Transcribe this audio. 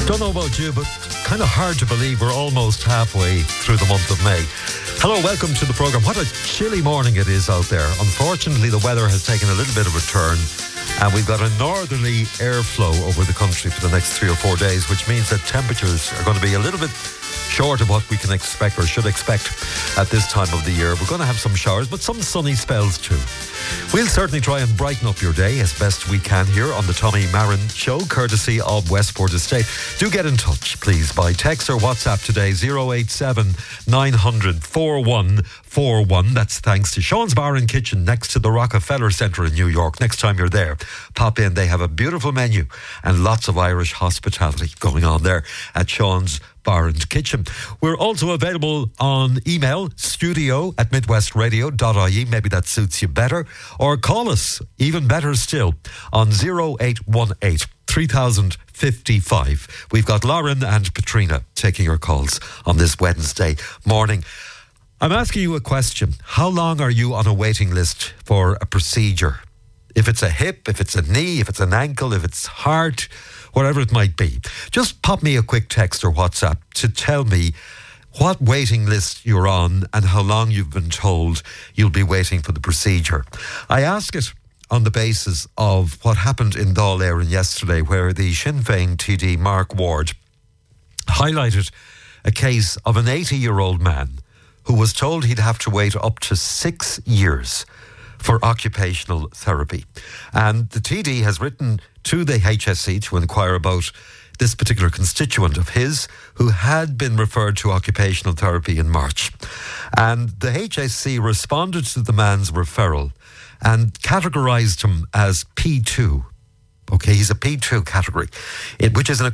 Don't know about you, but kind of hard to believe we're almost halfway through the month of May. Hello, welcome to the programme. What a chilly morning it is out there. Unfortunately, the weather has taken a little bit of a turn, and we've got a northerly airflow over the country for the next 3 or 4 days, which means that temperatures are going to be a little bit short of what we can expect or should expect at this time of the year. We're going to have some showers, but some sunny spells too. We'll certainly try and brighten up your day as best we can here on the Tommy Marin Show, courtesy of Westport Estate. Do get in touch, please, by text or WhatsApp today, 087 900 4141. That's thanks to Sean's Bar and Kitchen next to the Rockefeller Centre in New York. Next time you're there, pop in. They have a beautiful menu and lots of Irish hospitality going on there at Sean's Bar and Kitchen. We're also available on email, studio@midwestradio.ie. Maybe that suits you better. Or call us, even better still, on 0818 3055. We've got Lauren and Katrina taking your calls on this Wednesday morning. I'm asking you a question. How long are you on a waiting list for a procedure? If it's a hip, if it's a knee, if it's an ankle, if it's heart, whatever it might be. Just pop me a quick text or WhatsApp to tell me what waiting list you're on and how long you've been told you'll be waiting for the procedure. I ask it on the basis of what happened in Dáil Éireann yesterday, where the Sinn Féin TD Mark Ward highlighted a case of an 80-year-old man who was told he'd have to wait up to 6 years for occupational therapy. And the TD has written to the HSE to inquire about this particular constituent of his who had been referred to occupational therapy in March. And the HSE responded to the man's referral and categorised him as P2. Okay, he's a P2 category, which is an